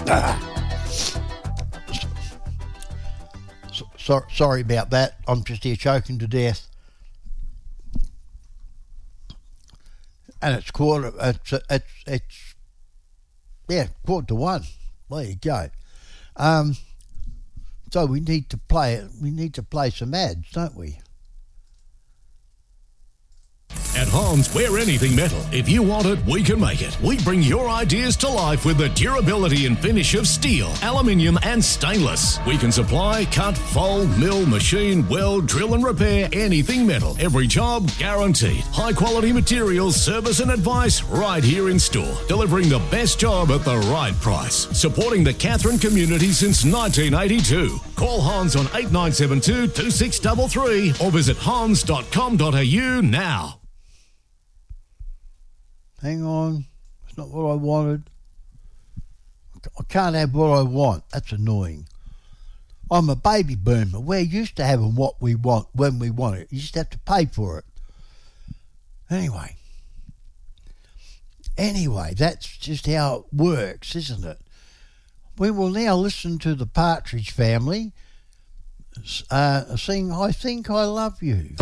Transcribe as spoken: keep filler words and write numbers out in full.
so, so, sorry about that. I'm just here choking to death. And it's quarter, it's, it's, it's, yeah, quarter to one. There you go. Um, so we need to play it. We need to play some ads, don't we? At Hans, we're anything metal. If you want it, we can make it. We bring your ideas to life with the durability and finish of steel, aluminium, and stainless. We can supply, cut, fold, mill, machine, weld, drill, and repair anything metal. Every job guaranteed. High quality materials, service, and advice right here in store. Delivering the best job at the right price. Supporting the Katherine community since nineteen eighty-two. Call Hans on eight nine seven two, two six three three or visit hans dot com dot a u now. Hang on, it's not what I wanted. I can't have what I want. That's annoying. I'm a baby boomer. We're used to having what we want when we want it. You just have to pay for it. Anyway. Anyway, that's just how it works, isn't it? We will now listen to the Partridge Family uh, sing I Think I Love You.